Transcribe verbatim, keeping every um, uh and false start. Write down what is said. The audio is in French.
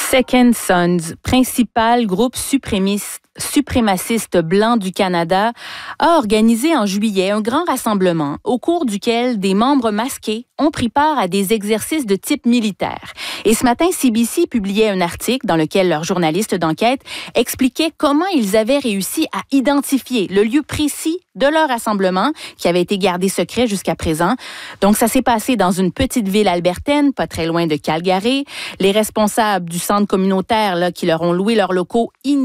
Second Sons, principal groupe suprémiste, suprémaciste blanc du Canada, a organisé en juillet un grand rassemblement au cours duquel des membres masqués ont pris part à des exercices de type militaire. Et ce matin, C B C publiait un article dans lequel leur journaliste d'enquête expliquait comment ils avaient réussi à identifier le lieu précis de leur rassemblement qui avait été gardé secret jusqu'à présent. Donc, ça s'est passé dans une petite ville albertaine, pas très loin de Calgary. Les responsables du centre communautaire là, qui leur ont loué leurs locaux